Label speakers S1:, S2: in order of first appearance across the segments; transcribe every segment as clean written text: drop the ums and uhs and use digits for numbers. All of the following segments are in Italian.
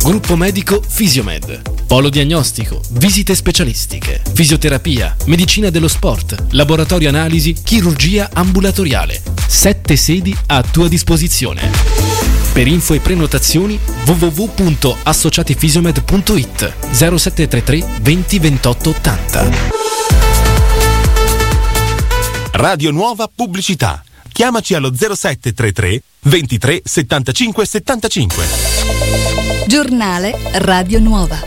S1: Gruppo medico Fisiomed. Polo diagnostico, visite specialistiche, fisioterapia, medicina dello sport, laboratorio analisi, chirurgia ambulatoriale. 7 sedi a tua disposizione. Per info e prenotazioni www.associatifisiomed.it 0733 20 28 80.
S2: Radio Nuova Pubblicità. Chiamaci allo 0733 23 75 75.
S3: Giornale Radio Nuova.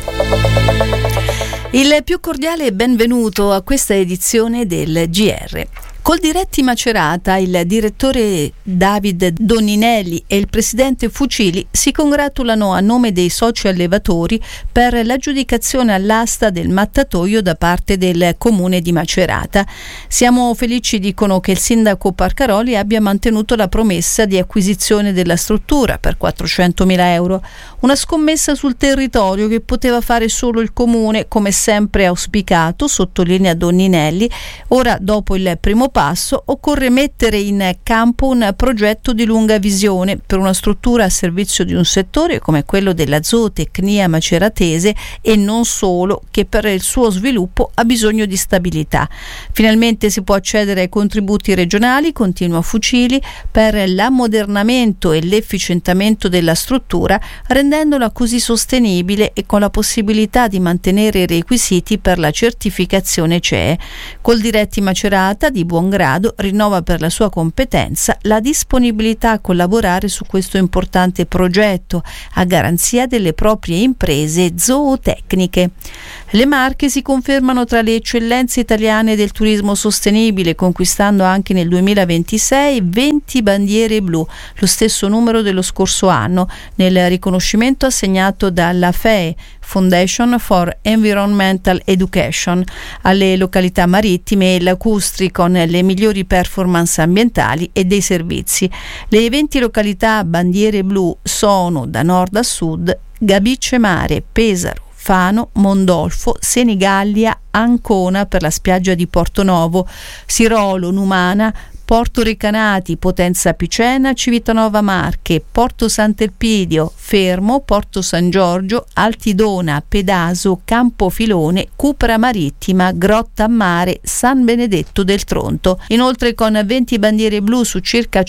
S3: Il più cordiale benvenuto a questa edizione del GR. Coldiretti Macerata, il direttore David Doninelli e il presidente Fucili si congratulano a nome dei soci allevatori per l'aggiudicazione all'asta del mattatoio da parte del comune di Macerata. Siamo felici, dicono, che il sindaco Parcaroli abbia mantenuto la promessa di acquisizione della struttura per 400.000 euro. Una scommessa sul territorio che poteva fare solo il comune, come sempre auspicato, sottolinea Doninelli. Ora, dopo il primo passo, occorre mettere in campo un progetto di lunga visione per una struttura a servizio di un settore come quello della zootecnia maceratese e non solo, che per il suo sviluppo ha bisogno di stabilità. Finalmente si può accedere ai contributi regionali, continua Fucili, per l'ammodernamento e l'efficientamento della struttura, rendendola così sostenibile e con la possibilità di mantenere i requisiti per la certificazione CE. Coldiretti Macerata, di buon grado, rinnova per la sua competenza la disponibilità a collaborare su questo importante progetto a garanzia delle proprie imprese zootecniche. Le Marche si confermano tra le eccellenze italiane del turismo sostenibile, conquistando anche nel 2026 20 bandiere blu, lo stesso numero dello scorso anno, nel riconoscimento assegnato dalla FEE, Foundation for Environmental Education, alle località marittime e lacustri con le migliori performance ambientali e dei servizi. Le 20 località bandiere blu sono, da nord a sud, Gabice Mare, Pesaro, Fano, Mondolfo, Senigallia, Ancona per la spiaggia di Portonovo, Sirolo, Numana, Porto Recanati, Potenza Picena, Civitanova Marche, Porto Sant'Elpidio, Fermo, Porto San Giorgio, Altidona, Pedaso, Campofilone, Cupra Marittima, Grotta a Mare, San Benedetto del Tronto. Inoltre, con 20 bandiere blu su circa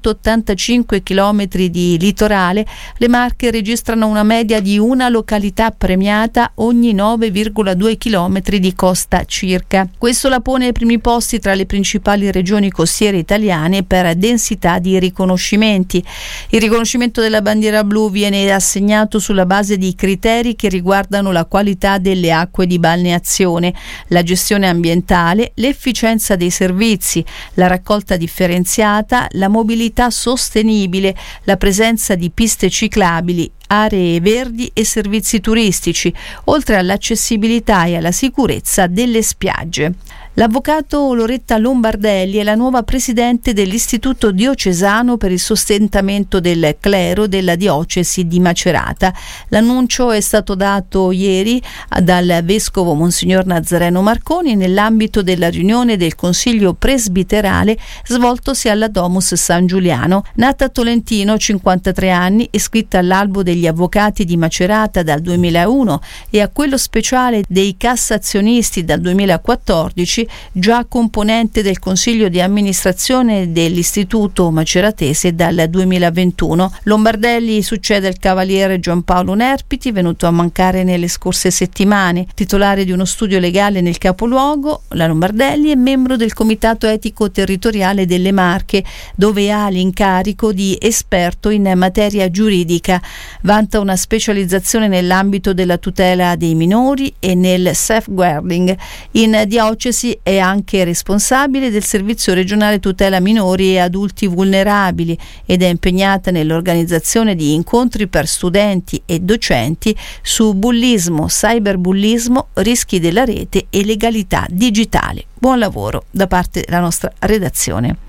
S3: 185 km di litorale, le Marche registrano una media di una località premiata ogni 9,2 km di costa circa. Questo la pone ai primi posti tra le principali regioni costiere italiane per densità di riconoscimenti. Il riconoscimento della bandiera blu viene assegnato sulla base di criteri che riguardano la qualità delle acque di balneazione, la gestione ambientale, l'efficienza dei servizi, la raccolta differenziata, la mobilità sostenibile, la presenza di piste ciclabili, aree verdi e servizi turistici, oltre all'accessibilità e alla sicurezza delle spiagge. L'avvocato Loretta Lombardelli è la nuova presidente dell'Istituto Diocesano per il sostentamento del clero della diocesi di Macerata. L'annuncio è stato dato ieri dal vescovo Monsignor Nazareno Marconi nell'ambito della riunione del Consiglio Presbiterale svoltosi alla Domus San Giuliano. Nata a Tolentino, 53 anni, iscritta all'albo degli avvocati di Macerata dal 2001 e a quello speciale dei cassazionisti dal 2014, già componente del consiglio di amministrazione dell'Istituto Maceratese dal 2021. Lombardelli succede al cavaliere Giampaolo Nerpiti, venuto a mancare nelle scorse settimane. Titolare di uno studio legale nel capoluogo, la Lombardelli è membro del Comitato Etico Territoriale delle Marche, dove ha l'incarico di esperto in materia giuridica. Vanta una specializzazione nell'ambito della tutela dei minori e nel safeguarding. In diocesi è anche responsabile del Servizio Regionale Tutela Minori e Adulti Vulnerabili ed è impegnata nell'organizzazione di incontri per studenti e docenti su bullismo, cyberbullismo, rischi della rete e legalità digitale. Buon lavoro da parte della nostra redazione.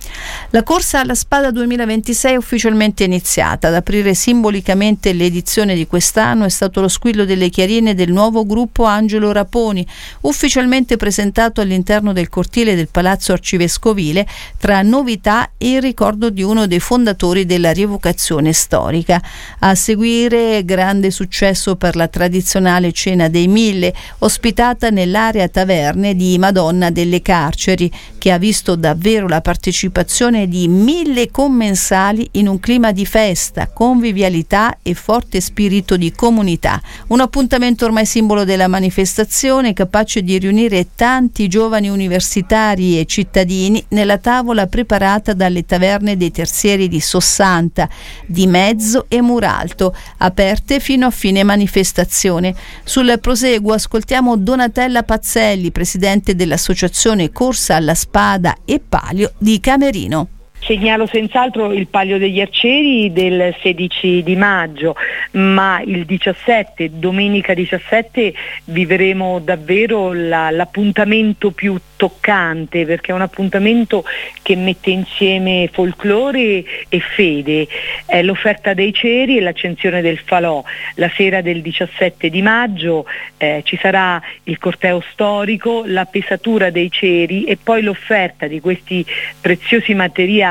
S3: La corsa alla spada 2026 è ufficialmente iniziata. Ad aprire simbolicamente l'edizione di quest'anno è stato lo squillo delle chiarine del nuovo gruppo Angelo Raponi, ufficialmente presentato all'interno del cortile del Palazzo Arcivescovile, tra novità e il ricordo di uno dei fondatori della rievocazione storica. A seguire, grande successo per la tradizionale Cena dei Mille, ospitata nell'area taverne di Madonna delle Carceri, che ha visto davvero la partecipazione di 1000 commensali in un clima di festa, convivialità e forte spirito di comunità. Un appuntamento ormai simbolo della manifestazione, capace di riunire tanti giovani universitari e cittadini nella tavola preparata dalle taverne dei terzieri di Sossanta, di Mezzo e Muralto, aperte fino a fine manifestazione. Sul proseguo ascoltiamo Donatella Pazzelli, presidente dell'associazione Corsa alla Spada e Palio di Camerino.
S4: Segnalo senz'altro il Palio degli Arcieri del 16 di maggio, ma il 17, domenica 17, vivremo davvero l'appuntamento più toccante, perché è un appuntamento che mette insieme folklore e fede. È l'offerta dei ceri e l'accensione del falò. La sera del 17 di maggio ci sarà il corteo storico, la pesatura dei ceri e poi l'offerta di questi preziosi materiali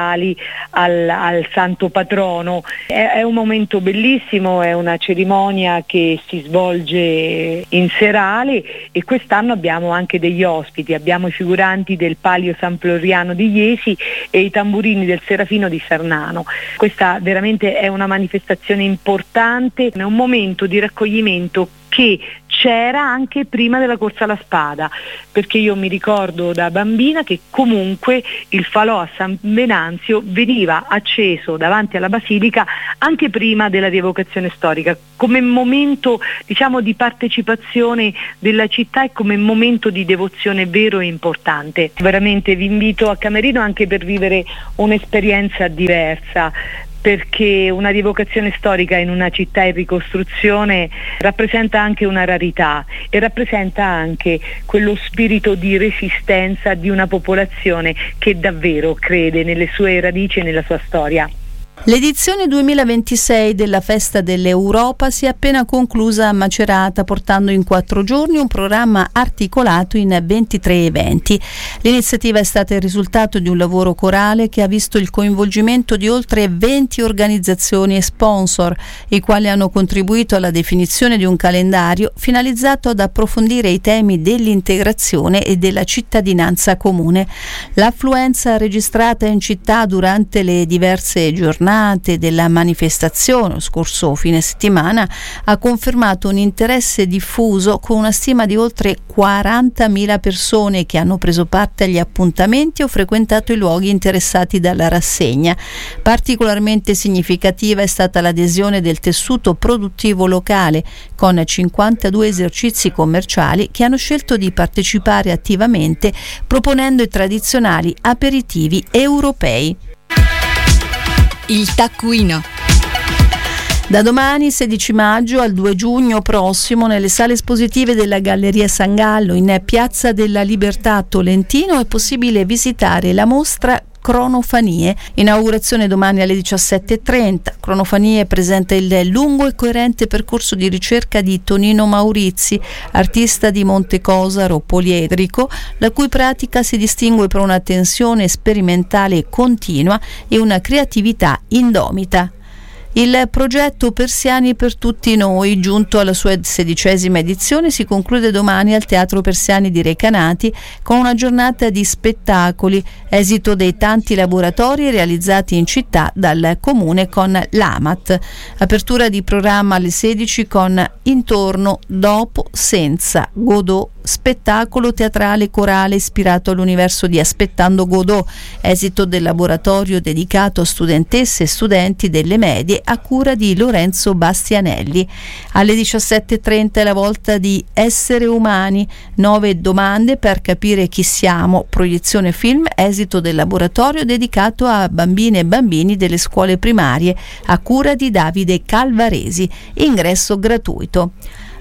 S4: al santo patrono. È un momento bellissimo, è una cerimonia che si svolge in serale e quest'anno abbiamo anche degli ospiti, abbiamo i figuranti del Palio San Floriano di Iesi e i tamburini del Serafino di Sarnano. Questa veramente è una manifestazione importante, è un momento di raccoglimento che c'era anche prima della corsa alla spada, perché io mi ricordo da bambina che comunque il falò a San Venanzio veniva acceso davanti alla basilica anche prima della rievocazione storica, come momento, diciamo, di partecipazione della città e come momento di devozione vero e importante. Veramente vi invito a Camerino anche per vivere un'esperienza diversa, perché una rievocazione storica in una città in ricostruzione rappresenta anche una rarità e rappresenta anche quello spirito di resistenza di una popolazione che davvero crede nelle sue radici e nella sua storia.
S3: L'edizione 2026 della Festa dell'Europa si è appena conclusa a Macerata, portando in 4 giorni un programma articolato in 23 eventi. L'iniziativa è stata il risultato di un lavoro corale che ha visto il coinvolgimento di oltre 20 organizzazioni e sponsor, i quali hanno contribuito alla definizione di un calendario finalizzato ad approfondire i temi dell'integrazione e della cittadinanza comune. L'affluenza registrata in città durante le diverse giornate della manifestazione lo scorso fine settimana ha confermato un interesse diffuso, con una stima di oltre 40.000 persone che hanno preso parte agli appuntamenti o frequentato i luoghi interessati dalla rassegna. Particolarmente significativa è stata l'adesione del tessuto produttivo locale, con 52 esercizi commerciali che hanno scelto di partecipare attivamente, proponendo i tradizionali aperitivi europei.
S5: Il taccuino.
S3: Da domani 16 maggio al 2 giugno prossimo, nelle sale espositive della Galleria San Gallo in Piazza della Libertà a Tolentino, è possibile visitare la mostra Cronofanie. Inaugurazione domani alle 17:30. Cronofanie presenta il lungo e coerente percorso di ricerca di Tonino Maurizi, artista di Montecosaro poliedrico, la cui pratica si distingue per una tensione sperimentale continua e una creatività indomita. Il progetto Persiani per tutti noi, giunto alla sua 16ª edizione, si conclude domani al Teatro Persiani di Recanati con una giornata di spettacoli, esito dei tanti laboratori realizzati in città dal comune con l'AMAT. Apertura di programma alle 16 con Intorno, dopo, senza, Godot, spettacolo teatrale corale ispirato all'universo di Aspettando Godot, esito del laboratorio dedicato a studentesse e studenti delle medie a cura di Lorenzo Bastianelli. Alle 17:30 è la volta di Essere umani, 9 domande per capire chi siamo, proiezione film, esito del laboratorio dedicato a bambine e bambini delle scuole primarie a cura di Davide Calvaresi, ingresso gratuito.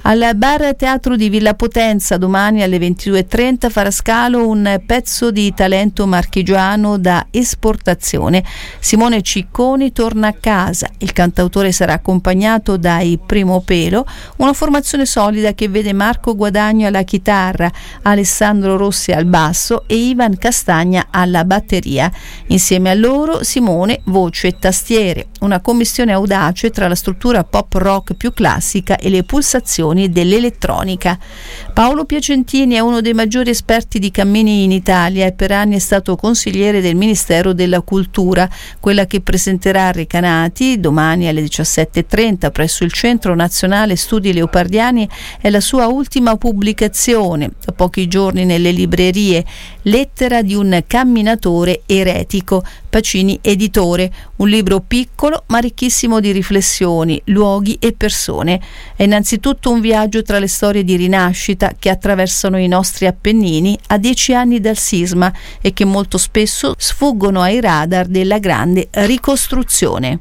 S3: Al bar Teatro di Villa Potenza domani alle 22:30 farà scalo un pezzo di talento marchigiano da esportazione. Simone Cicconi torna a casa. Il cantautore sarà accompagnato dai Primo Pelo, una formazione solida che vede Marco Guadagno alla chitarra, Alessandro Rossi al basso e Ivan Castagna alla batteria. Insieme a loro Simone, voce e tastiere, una commistione audace tra la struttura pop rock più classica e le pulsazioni dell'elettronica. Paolo Piacentini è uno dei maggiori esperti di cammini in Italia e per anni è stato consigliere del Ministero della Cultura. Quella che presenterà Recanati domani alle 17:30 presso il Centro Nazionale Studi Leopardiani è la sua ultima pubblicazione, da pochi giorni nelle librerie, Lettera di un camminatore eretico, Pacini editore, un libro piccolo ma ricchissimo di riflessioni, luoghi e persone. È innanzitutto un viaggio tra le storie di rinascita che attraversano i nostri Appennini a 10 anni dal sisma e che molto spesso sfuggono ai radar della grande ricostruzione.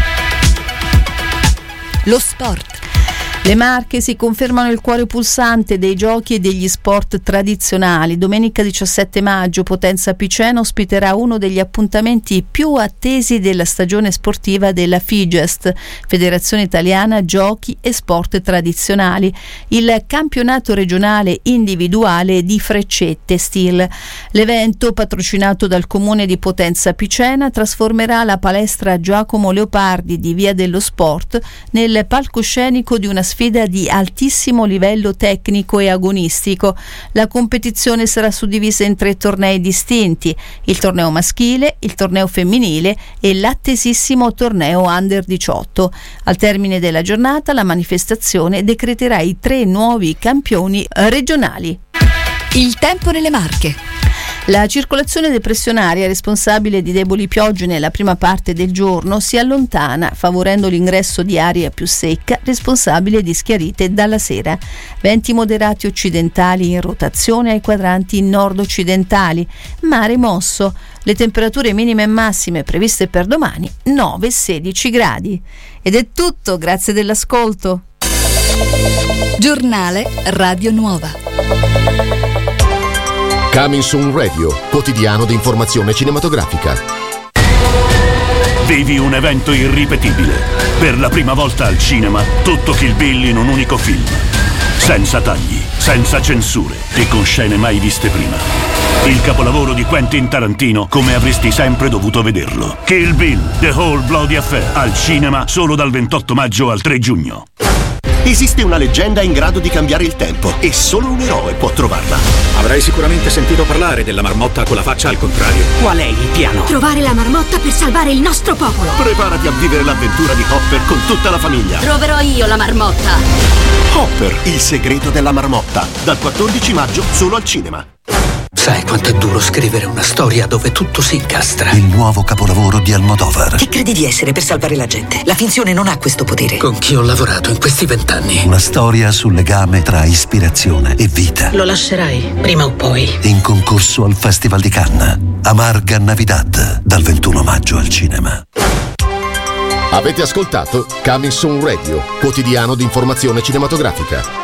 S5: Lo sport.
S3: Le Marche si confermano il cuore pulsante dei giochi e degli sport tradizionali. Domenica 17 maggio Potenza Piceno ospiterà uno degli appuntamenti più attesi della stagione sportiva della FIGEST, Federazione Italiana Giochi e Sport Tradizionali, il campionato regionale individuale di freccette steel. L'evento, patrocinato dal Comune di Potenza Picena, trasformerà la palestra Giacomo Leopardi di Via dello Sport nel palcoscenico di una sfida di altissimo livello tecnico e agonistico. La competizione sarà suddivisa in 3 tornei distinti: il torneo maschile, il torneo femminile e l'attesissimo torneo Under 18. Al termine della giornata la manifestazione decreterà i 3 nuovi campioni regionali.
S5: Il tempo nelle Marche.
S3: La circolazione depressionaria responsabile di deboli piogge nella prima parte del giorno si allontana, favorendo l'ingresso di aria più secca responsabile di schiarite dalla sera. Venti moderati occidentali in rotazione ai quadranti nord-occidentali. Mare mosso. Le temperature minime e massime previste per domani 9-16 gradi. Ed è tutto, grazie dell'ascolto.
S5: Giornale Radio Nuova.
S6: Coming Soon Radio, quotidiano di informazione cinematografica.
S7: Vivi un evento irripetibile. Per la prima volta al cinema, tutto Kill Bill in un unico film. Senza tagli, senza censure e con scene mai viste prima. Il capolavoro di Quentin Tarantino come avresti sempre dovuto vederlo. Kill Bill, The Whole Bloody Affair, al cinema solo dal 28 maggio al 3 giugno.
S8: Esiste una leggenda in grado di cambiare il tempo e solo un eroe può trovarla.
S9: Avrai sicuramente sentito parlare della marmotta con la faccia al contrario.
S10: Qual è il piano?
S11: Trovare la marmotta per salvare il nostro popolo.
S8: Preparati a vivere l'avventura di Hopper con tutta la famiglia.
S11: Troverò io la marmotta.
S8: Hopper, il segreto della marmotta. Dal 14 maggio solo al cinema.
S10: Sai quanto è duro scrivere una storia dove tutto si incastra?
S12: Il nuovo capolavoro di Almodovar.
S10: Chi credi di essere per salvare la gente? La finzione non ha questo potere. Con chi ho lavorato in questi 20 anni?
S12: Una storia sul legame tra ispirazione e vita.
S10: Lo lascerai, prima o poi.
S12: In concorso al Festival di Cannes. Amarga Navidad, dal 21 maggio al cinema.
S6: Avete ascoltato Coming Soon Radio, quotidiano di informazione cinematografica.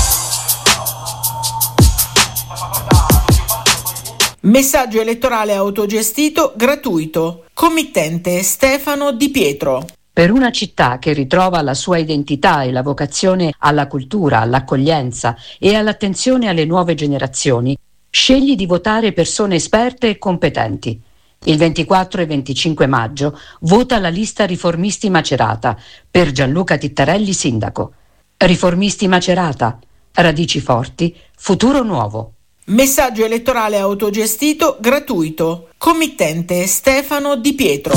S13: Messaggio elettorale autogestito gratuito. Committente Stefano Di Pietro.
S14: Per una città che ritrova la sua identità e la vocazione alla cultura, all'accoglienza e all'attenzione alle nuove generazioni, scegli di votare persone esperte e competenti. Il 24 e 25 maggio vota la lista Riformisti Macerata per Gianluca Tittarelli sindaco. Riformisti Macerata, radici forti, futuro nuovo.
S13: Messaggio elettorale autogestito gratuito. Committente Stefano Di Pietro.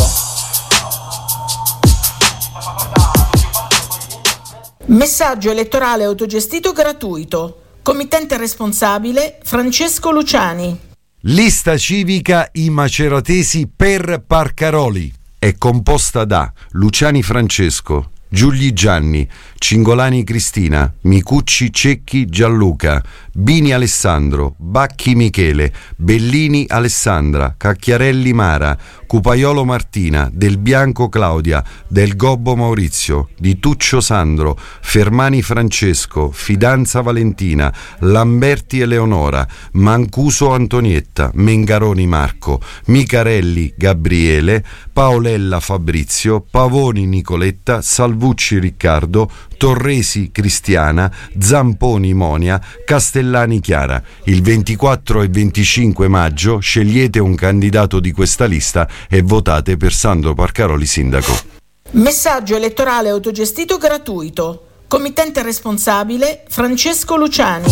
S13: Messaggio elettorale autogestito gratuito. Committente responsabile Francesco Luciani.
S15: Lista civica I Maceratesi per Parcaroli. È composta da Luciani Francesco, Giugli Gianni, Cingolani Cristina, Micucci Cecchi Gianluca, Bini Alessandro, Bacchi Michele, Bellini Alessandra, Cacchiarelli Mara, Cupaiolo Martina, Del Bianco Claudia, Del Gobbo Maurizio, Di Tuccio Sandro, Fermani Francesco, Fidanza Valentina, Lamberti Eleonora, Mancuso Antonietta, Mengaroni Marco, Micarelli Gabriele, Paolella Fabrizio, Pavoni Nicoletta, Salvucci Riccardo, Torresi Cristiana, Zamponi Monia, Castellani Chiara. Il 24 e 25 maggio scegliete un candidato di questa lista e votate per Sandro Parcaroli sindaco.
S13: Messaggio elettorale autogestito gratuito. Committente responsabile Francesco Luciani.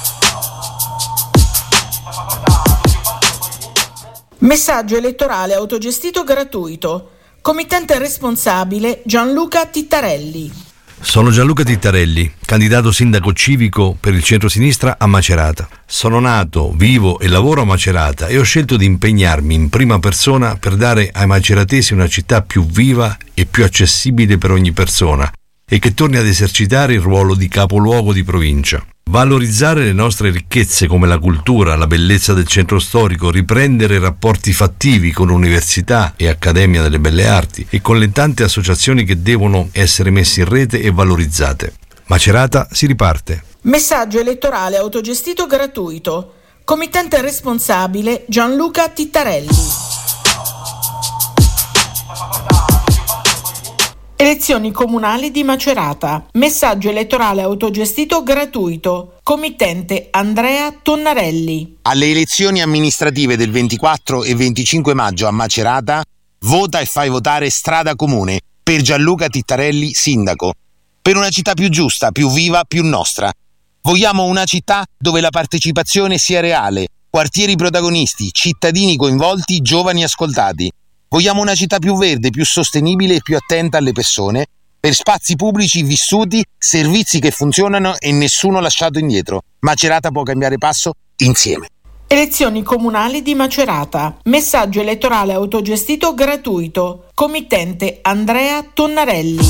S13: Messaggio elettorale autogestito gratuito. Committente responsabile Gianluca Tittarelli.
S16: Sono Gianluca Tittarelli, candidato sindaco civico per il centro-sinistra a Macerata. Sono nato, vivo e lavoro a Macerata e ho scelto di impegnarmi in prima persona per dare ai maceratesi una città più viva e più accessibile per ogni persona e che torni ad esercitare il ruolo di capoluogo di provincia. Valorizzare le nostre ricchezze come la cultura, la bellezza del centro storico, riprendere rapporti fattivi con l'Università e Accademia delle Belle Arti e con le tante associazioni che devono essere messe in rete e valorizzate. Macerata si riparte.
S13: Messaggio elettorale autogestito gratuito. Committente responsabile Gianluca Tittarelli. Elezioni comunali di Macerata. Messaggio elettorale autogestito gratuito. Committente Andrea Tonnarelli.
S17: Alle elezioni amministrative del 24 e 25 maggio a Macerata, vota e fai votare Strada Comune per Gianluca Tittarelli sindaco. Per una città più giusta, più viva, più nostra. Vogliamo una città dove la partecipazione sia reale, quartieri protagonisti, cittadini coinvolti, giovani ascoltati. Vogliamo una città più verde, più sostenibile e più attenta alle persone, per spazi pubblici vissuti, servizi che funzionano e nessuno lasciato indietro. Macerata può cambiare passo insieme.
S13: Elezioni comunali di Macerata. Messaggio elettorale autogestito gratuito. Committente Andrea Tonnarelli.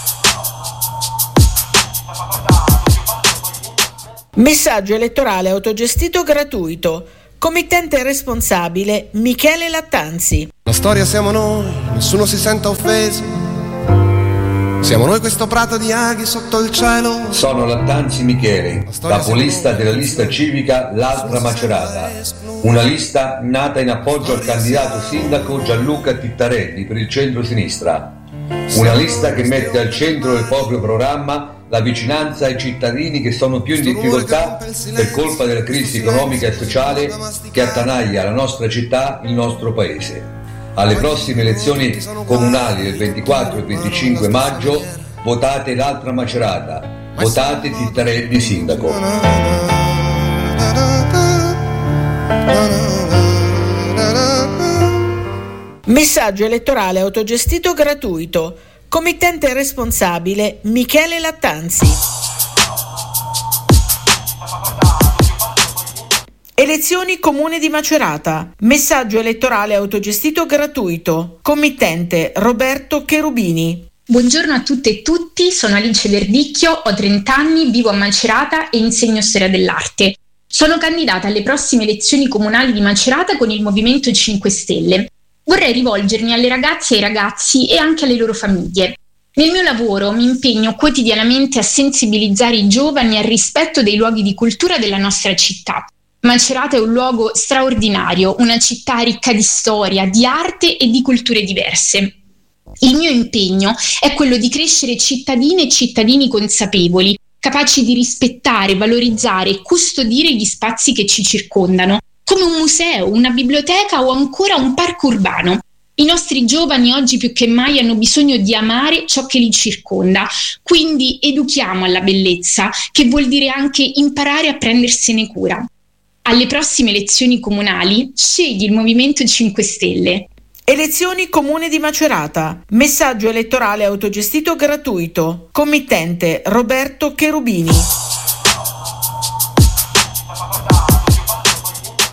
S13: Messaggio elettorale autogestito gratuito. Committente responsabile Michele Lattanzi.
S18: La storia siamo noi, nessuno si senta offeso. Siamo noi questo prato di aghi sotto il cielo.
S19: Sono Lattanzi Michele, capolista della lista civica L'Altra Macerata. Una lista nata in appoggio al candidato sindaco Gianluca Tittarelli per il centro-sinistra. Una lista che mette al centro del proprio programma la vicinanza ai cittadini che sono più in difficoltà per colpa della crisi economica e sociale che attanaglia la nostra città, il nostro paese. Alle prossime elezioni comunali del 24 e 25 maggio votate L'Altra Macerata, votate Tittarelli sindaco.
S13: Messaggio elettorale autogestito gratuito. Committente responsabile Michele Lattanzi. Elezioni comune di Macerata. Messaggio elettorale autogestito gratuito. Committente Roberto Cherubini.
S20: Buongiorno a tutte e tutti, sono Alice Verdicchio, ho 30 anni, vivo a Macerata e insegno storia dell'arte. Sono candidata alle prossime elezioni comunali di Macerata con il Movimento 5 Stelle. Vorrei rivolgermi alle ragazze e ai ragazzi e anche alle loro famiglie. Nel mio lavoro mi impegno quotidianamente a sensibilizzare i giovani al rispetto dei luoghi di cultura della nostra città. Macerata è un luogo straordinario, una città ricca di storia, di arte e di culture diverse. Il mio impegno è quello di crescere cittadine e cittadini consapevoli, capaci di rispettare, valorizzare e custodire gli spazi che ci circondano, come un museo, una biblioteca o ancora un parco urbano. I nostri giovani oggi più che mai hanno bisogno di amare ciò che li circonda, quindi educhiamo alla bellezza, che vuol dire anche imparare a prendersene cura. Alle prossime elezioni comunali scegli il Movimento 5 Stelle.
S13: Elezioni comune di Macerata. Messaggio elettorale autogestito gratuito. Committente Roberto Cherubini.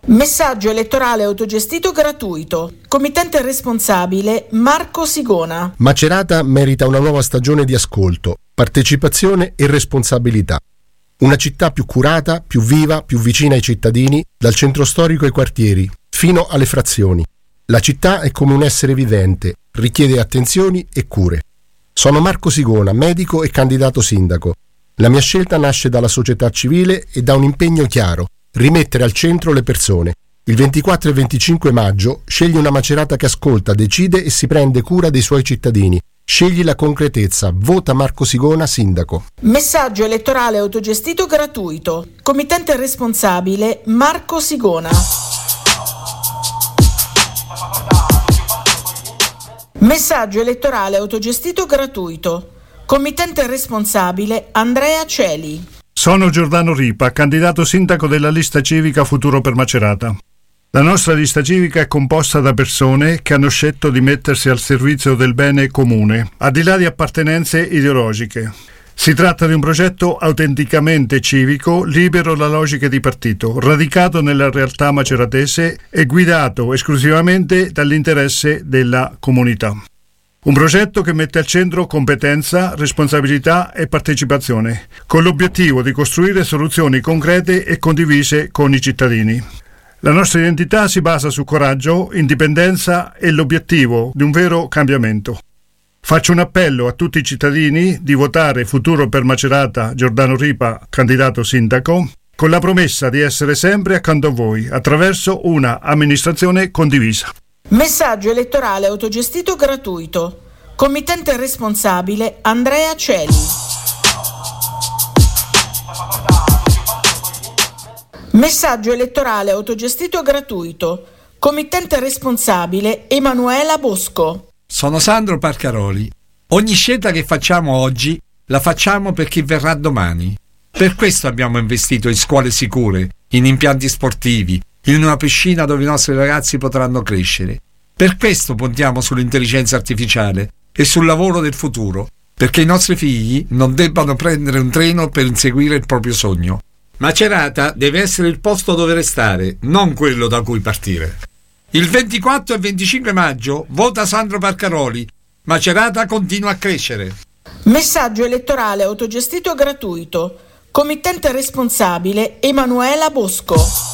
S13: Messaggio elettorale autogestito gratuito. Committente responsabile Marco Sigona.
S21: Macerata merita una nuova stagione di ascolto, partecipazione e responsabilità. Una città più curata, più viva, più vicina ai cittadini, dal centro storico ai quartieri, fino alle frazioni. La città è come un essere vivente, richiede attenzioni e cure. Sono Marco Sigona, medico e candidato sindaco. La mia scelta nasce dalla società civile e da un impegno chiaro: rimettere al centro le persone. Il 24 e 25 maggio scegli una Macerata che ascolta, decide e si prende cura dei suoi cittadini. Scegli la concretezza. Vota Marco Sigona sindaco.
S13: Messaggio elettorale autogestito gratuito. Committente responsabile Marco Sigona. Messaggio elettorale autogestito gratuito. Committente responsabile Andrea Celi.
S22: Sono Giordano Ripa, candidato sindaco della lista civica Futuro per Macerata. La nostra lista civica è composta da persone che hanno scelto di mettersi al servizio del bene comune, al di là di appartenenze ideologiche. Si tratta di un progetto autenticamente civico, libero da logiche di partito, radicato nella realtà maceratese e guidato esclusivamente dall'interesse della comunità. Un progetto che mette al centro competenza, responsabilità e partecipazione, con l'obiettivo di costruire soluzioni concrete e condivise con i cittadini. La nostra identità si basa su coraggio, indipendenza e l'obiettivo di un vero cambiamento. Faccio un appello a tutti i cittadini di votare Futuro per Macerata Giordano Ripa, candidato sindaco, con la promessa di essere sempre accanto a voi attraverso una amministrazione condivisa.
S13: Messaggio elettorale autogestito gratuito. Committente responsabile Andrea Celi. Messaggio elettorale autogestito gratuito. Committente responsabile Emanuela Bosco.
S23: Sono Sandro Parcaroli. Ogni scelta che facciamo oggi la facciamo per chi verrà domani. Per questo abbiamo investito in scuole sicure, in impianti sportivi, in una piscina dove i nostri ragazzi potranno crescere. Per questo puntiamo sull'intelligenza artificiale e sul lavoro del futuro, perché i nostri figli non debbano prendere un treno per inseguire il proprio sogno. Macerata deve essere il posto dove restare, non quello da cui partire. Il 24 e 25 maggio vota Sandro Parcaroli. Macerata continua a crescere.
S13: Messaggio elettorale autogestito gratuito. Committente responsabile Emanuela Bosco.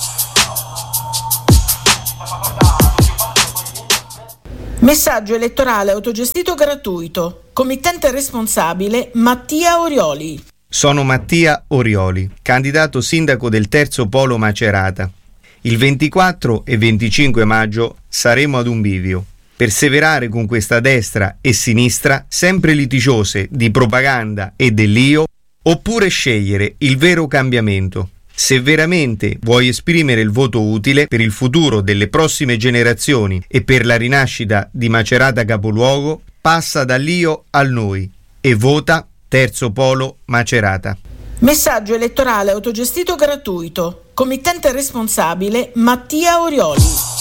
S13: Messaggio elettorale autogestito gratuito. Committente responsabile Mattia Orioli.
S24: Sono Mattia Orioli, candidato sindaco del terzo polo Macerata. Il 24 e 25 maggio saremo ad un bivio. Perseverare con questa destra e sinistra sempre litigiose di propaganda e dell'io, oppure scegliere il vero cambiamento. Se veramente vuoi esprimere il voto utile per il futuro delle prossime generazioni e per la rinascita di Macerata capoluogo, passa dall'io al noi e vota Terzo Polo Macerata.
S13: Messaggio elettorale autogestito gratuito. Committente responsabile Mattia Orioli.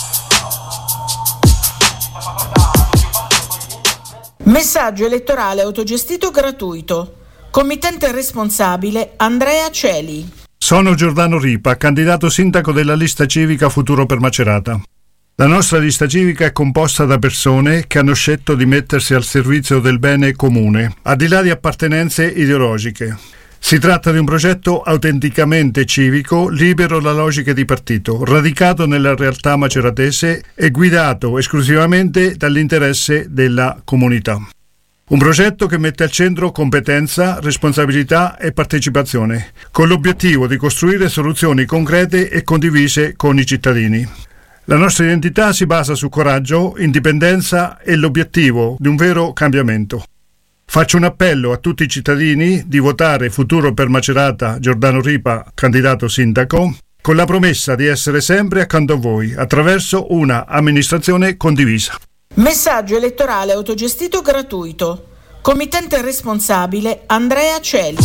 S13: Messaggio elettorale autogestito gratuito. Committente responsabile Andrea Celi.
S22: Sono Giordano Ripa, candidato sindaco della lista civica Futuro per Macerata. La nostra lista civica è composta da persone che hanno scelto di mettersi al servizio del bene comune, al di là di appartenenze ideologiche. Si tratta di un progetto autenticamente civico, libero da logiche di partito, radicato nella realtà maceratese e guidato esclusivamente dall'interesse della comunità. Un progetto che mette al centro competenza, responsabilità e partecipazione, con l'obiettivo di costruire soluzioni concrete e condivise con i cittadini. La nostra identità si basa su coraggio, indipendenza e l'obiettivo di un vero cambiamento. Faccio un appello a tutti i cittadini di votare Futuro per Macerata Giordano Ripa, candidato sindaco, con la promessa di essere sempre accanto a voi attraverso una amministrazione condivisa.
S13: Messaggio elettorale autogestito gratuito. Committente responsabile Andrea Celi.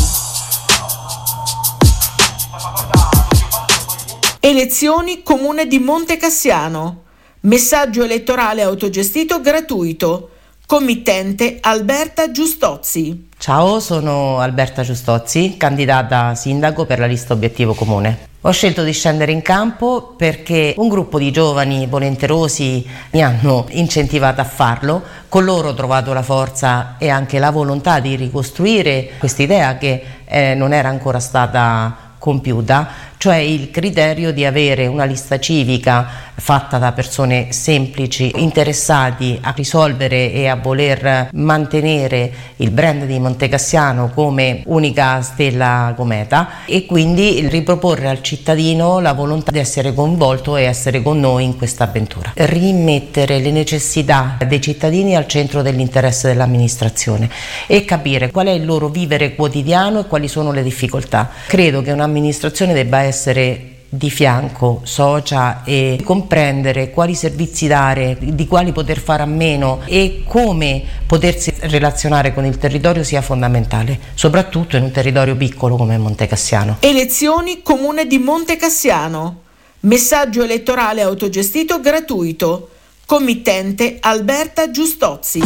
S13: Elezioni Comune di Monte Cassiano. Messaggio elettorale autogestito gratuito. Committente Alberta Giustozzi.
S1: Ciao, sono Alberta Giustozzi, candidata sindaco per la lista Obiettivo Comune. Ho scelto di scendere in campo perché un gruppo di giovani volenterosi mi hanno incentivata a farlo. Con loro ho trovato la forza e anche la volontà di ricostruire quest'idea che non era ancora stata compiuta, cioè il criterio di avere una lista civica fatta da persone semplici, interessati a risolvere e a voler mantenere il brand di Montecassiano come unica stella cometa, e quindi riproporre al cittadino la volontà di essere coinvolto e essere con noi in questa avventura. Rimettere le necessità dei cittadini al centro dell'interesse dell'amministrazione e capire qual è il loro vivere quotidiano e quali sono le difficoltà. Credo che un'amministrazione debba essere di fianco, socia, e comprendere quali servizi dare, di quali poter fare a meno e come potersi relazionare con il territorio sia fondamentale, soprattutto in un territorio piccolo come Montecassiano.
S13: Elezioni Comune di Montecassiano. Messaggio elettorale autogestito gratuito. Committente Alberta Giustozzi.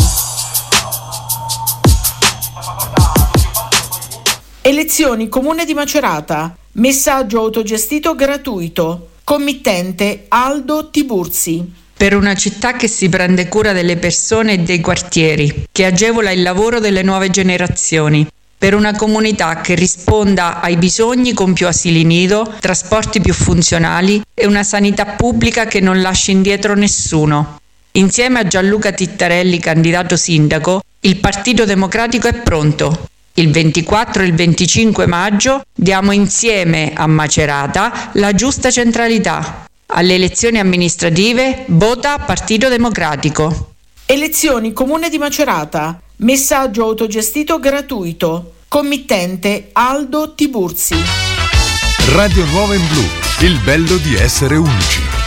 S13: Elezioni Comune di Macerata. Messaggio autogestito gratuito. Committente Aldo Tiburzi.
S2: Per una città che si prende cura delle persone e dei quartieri, che agevola il lavoro delle nuove generazioni. Per una comunità che risponda ai bisogni con più asili nido, trasporti più funzionali e una sanità pubblica che non lasci indietro nessuno. Insieme a Gianluca Tittarelli, candidato sindaco, il Partito Democratico è pronto. Il 24 e il 25 maggio diamo insieme a Macerata la giusta centralità. Alle elezioni amministrative vota Partito Democratico.
S13: Elezioni Comune di Macerata. Messaggio autogestito gratuito. Committente Aldo Tiburzi.
S3: Radio Nuova in Blu. Il bello di essere unici.